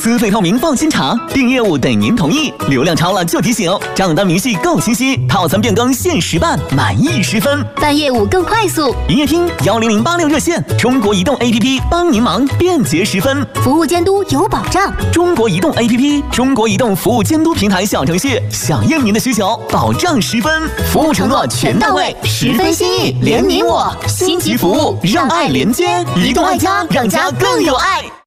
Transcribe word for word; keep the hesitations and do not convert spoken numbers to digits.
资费透明放心查，订业务等您同意。流量超了就提醒，账单明细够清晰，套餐变更限时办，满意十分。 办业务更快速， 营业厅幺零零八六热线，中国移动 A P P 帮您忙，便捷十分。 服务监督有保障， 中国移动 A P P， 中国移动服务监督平台小程序，响应您的需求，保障十分。服务承诺全到位，十分心意，连你我。星级服务让爱连接，移动爱家，让家更有爱。